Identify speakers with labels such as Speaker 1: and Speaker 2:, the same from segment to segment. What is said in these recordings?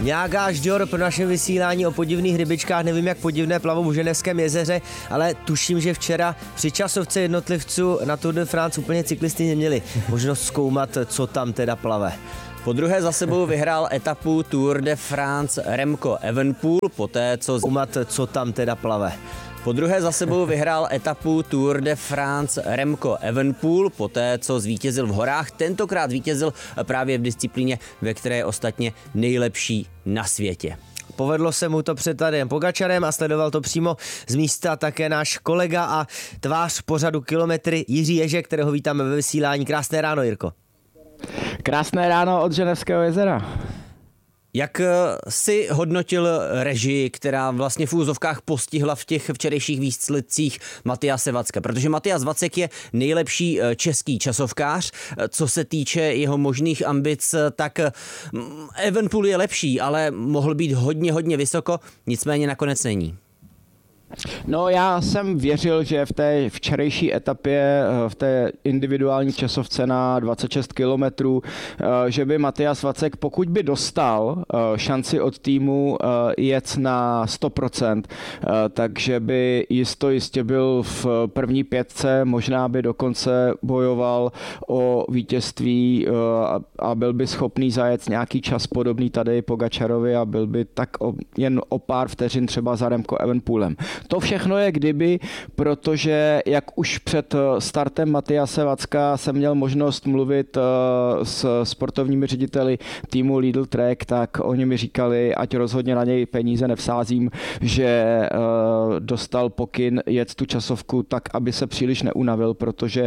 Speaker 1: Nějaká žďor pro naše vysílání o podivných rybičkách, nevím jak podivné plavou v Ženevském jezeře, ale tuším, že včera při časovce jednotlivců na Tour de France úplně cyklisty neměli možnost zkoumat, co tam teda plave.
Speaker 2: Po druhé za sebou vyhrál etapu Tour de France Remco Evenepoel, poté co
Speaker 1: Co tam teda plave.
Speaker 2: Po druhé za sebou vyhrál etapu Tour de France Remco Evenepoel, poté co zvítězil v horách. Tentokrát vítězil právě v disciplíně, ve které je ostatně nejlepší na světě.
Speaker 1: Povedlo se mu to před Tadejem Pogačarem a sledoval to přímo z místa také náš kolega a tvář pořadu Kilometry Jiří Ježek, kterého vítáme ve vysílání. Krásné ráno, Jirko.
Speaker 3: Krásné ráno od Ženevského jezera.
Speaker 2: Jak si hodnotil režii, která vlastně v úzovkách postihla v těch včerejších výsledcích Matyase Vacka? Protože Matyas Vacek je nejlepší český časovkář. Co se týče jeho možných ambic, tak Evenepoel je lepší, ale mohl být hodně vysoko, nicméně nakonec není.
Speaker 3: No, já jsem věřil, že v té včerejší etapě, v té individuální časovce na 26 kilometrů, že by Matyas Vacek, pokud by dostal šanci od týmu jet na 100%, takže by jistě byl v první pětce, možná by dokonce bojoval o vítězství a byl by schopný zajet nějaký čas podobný tady Pogačarovi a byl by tak jen o pár vteřin třeba za Remco Evenepoelem. To všechno je kdyby, protože jak už před startem Matyase Vacka jsem měl možnost mluvit s sportovními řediteli týmu Lidl Trek, tak oni mi říkali, ať rozhodně na něj peníze nevsázím, že dostal pokyn jet tu časovku tak, aby se příliš neunavil, protože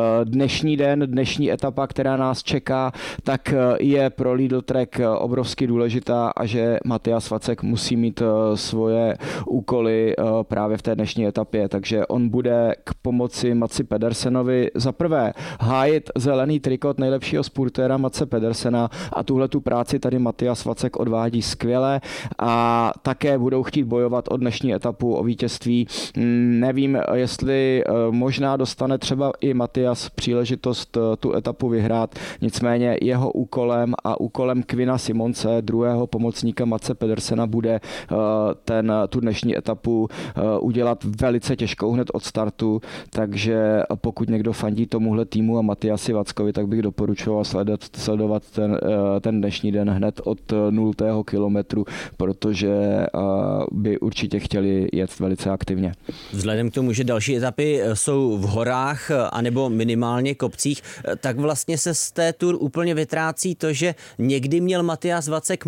Speaker 3: dnešní etapa, která nás čeká, tak je pro Lidl Trek obrovsky důležitá a že Matyas Vacek musí mít svoje úkoly právě v té dnešní etapě, takže on bude k pomoci Matsi Pedersenovi za prvé hájit zelený trikot nejlepšího spurtéra Matse Pedersena a tuhle tu práci tady Matyas Vacek odvádí skvěle a také budou chtít bojovat o dnešní etapu o vítězství. Nevím, jestli možná dostane třeba i Matyas příležitost tu etapu vyhrát, nicméně jeho úkolem a úkolem Quina Simonse, druhého pomocníka Matse Pedersena, bude tu dnešní etapu udělat velice těžkou hned od startu, takže pokud někdo fandí tomuhle týmu a Matyasi Vackovi, tak bych doporučoval sledovat ten dnešní den hned od 0. kilometru, protože by určitě chtěli jet velice aktivně.
Speaker 2: Vzhledem k tomu, že další etapy jsou v horách anebo minimálně kopcích, tak vlastně se z té Tour úplně vytrácí to, že někdy měl Matyas Vacek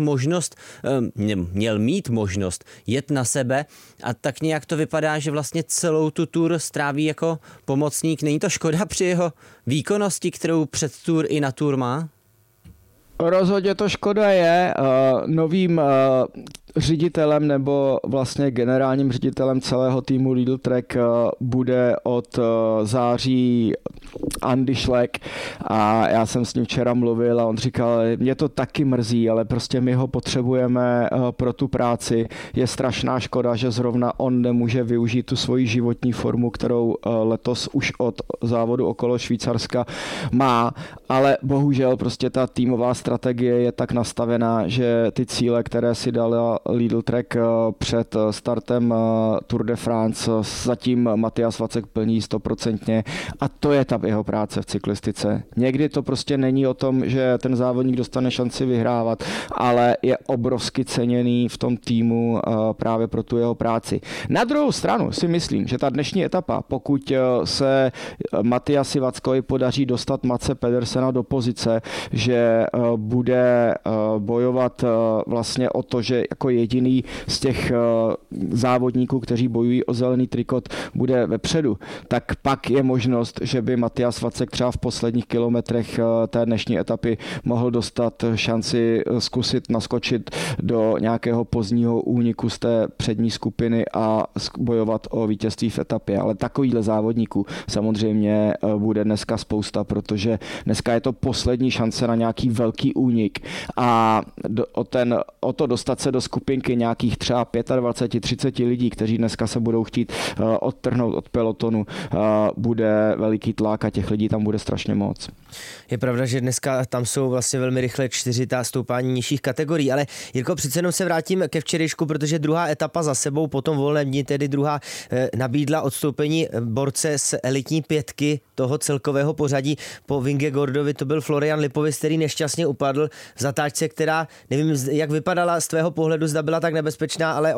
Speaker 2: měl mít možnost jet na sebe a tak nějak to vypadá, že vlastně celou tu Tour stráví jako pomocník. Není to škoda při jeho výkonnosti, kterou před Tour i na Tour má?
Speaker 3: Rozhodně to škoda je. Novým ředitelem nebo vlastně generálním ředitelem celého týmu Lidl Trek bude od září Andy Schleck a já jsem s ním včera mluvil a on říkal, mě to taky mrzí, ale prostě my ho potřebujeme pro tu práci. Je strašná škoda, že zrovna on nemůže využít tu svoji životní formu, kterou letos už od závodu okolo Švýcarska má, ale bohužel prostě ta týmová strategie je tak nastavená, že ty cíle, které si dala Lidl Trek před startem Tour de France, zatím Matyas Vacek plní 100% a to je ta jeho práce v cyklistice. Někdy to prostě není o tom, že ten závodník dostane šanci vyhrávat, ale je obrovsky ceněný v tom týmu právě pro tu jeho práci. Na druhou stranu si myslím, že ta dnešní etapa, pokud se Matyasi Vackovi podaří dostat Matse Pedersena do pozice, že bude bojovat vlastně o to, že jako jediný z těch závodníků, kteří bojují o zelený trikot, bude vepředu, tak pak je možnost, že by Matyas Vacek třeba v posledních kilometrech té dnešní etapy mohl dostat šanci zkusit naskočit do nějakého pozdního úniku z té přední skupiny a bojovat o vítězství v etapě. Ale takovýhle závodníků samozřejmě bude dneska spousta, protože dneska je to poslední šance na nějaký velký únik a o to dostat se do skupiny skupinky nějakých třeba 25-30 lidí, kteří dneska se budou chtít odtrhnout od pelotonu, bude veliký tlak a těch lidí tam bude strašně moc.
Speaker 1: Je pravda, že dneska tam jsou vlastně velmi rychle 4 stoupání nižších kategorií, ale Jirko, přece jenom se vrátím ke včerejšku, protože druhá etapa za sebou, potom volném dni, tedy druhá, nabídla odstoupení borce z elitní 5 toho celkového pořadí. Po Vingegordovi to byl Florian Lipovic, který nešťastně upadl v zatáčce, která, nevím, jak vypadala z tvého pohledu, zda byla tak nebezpečná, ale